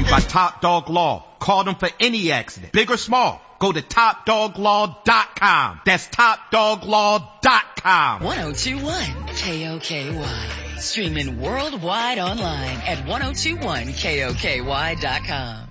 by Top Dog Law. Call them for any accident, big or small. Go to TopDogLaw.com. That's TopDogLaw.com. 1021 KOKY. Streaming worldwide online at 1021KOKY.com.